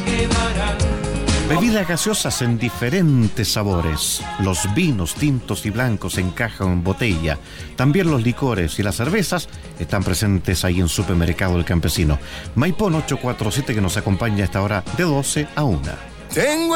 Bebidas gaseosas en diferentes sabores. Los vinos tintos y blancos en caja o en botella. También los licores y las cervezas están presentes ahí en Supermercado El Campesino. Maipón 847, que nos acompaña a esta hora de 12 a 1.